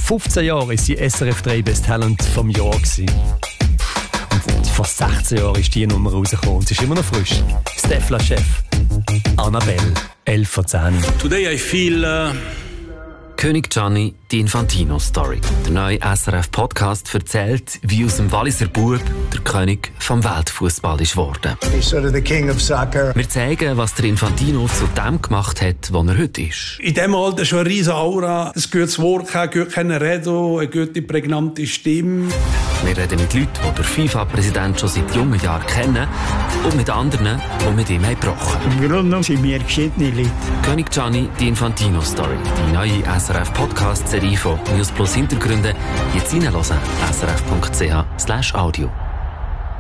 15 Jahren war sie SRF 3 Best Talent vom Jahr gewesen. Und vor 16 Jahren ist die Nummer rausgekommen und sie ist immer noch frisch. Stefla-Chef Annabelle, 11 von 10. Today I feel... König Gianni, die Infantino-Story. Der neue SRF-Podcast erzählt, wie aus dem Walliser Bub der König vom Weltfußball ist geworden. He's sort of the king of soccer. Wir zeigen, was der Infantino zu dem gemacht hat, was er heute ist. In diesem Alter schon eine riesige Aura, ein gutes Wort, ein gutes Reden, eine gute, prägnante Stimme. Wir reden mit Leuten, die den FIFA-Präsident schon seit jungen Jahren kennen und mit anderen, die mit ihm gebrochen haben. Im Grunde sind wir geschiedene Leute. König Gianni, die Infantino-Story. Die neue SRF-Podcast-Serie von News Plus Hintergründe. Jetzt reinhören. srf.ch/audio.